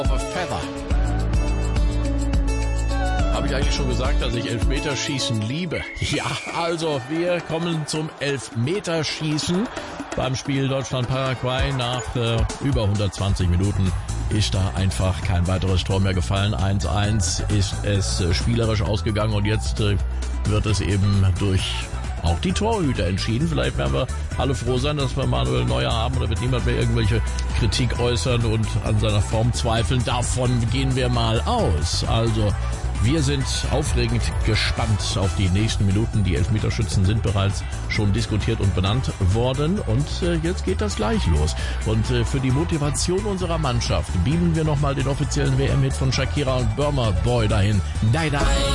of a feather. Habe ich eigentlich schon gesagt, dass ich Elfmeterschießen liebe? Ja, also wir kommen zum Elfmeterschießen beim Spiel Deutschland-Paraguay. Nach über 120 Minuten ist da einfach kein weiteres Tor mehr gefallen. 1-1 ist es spielerisch ausgegangen und jetzt wird es eben durch auch die Torhüter entschieden. Vielleicht werden wir alle froh sein, dass wir Manuel Neuer haben, oder wird niemand mehr irgendwelche Kritik äußern und an seiner Form zweifeln. Davon gehen wir mal aus. Also wir sind aufregend gespannt auf die nächsten Minuten. Die Elfmeterschützen sind bereits schon diskutiert und benannt worden und jetzt geht das gleich los. Und für die Motivation unserer Mannschaft beamen wir nochmal den offiziellen WM-Hit von Shakira und Burma Boy dahin. Die, die.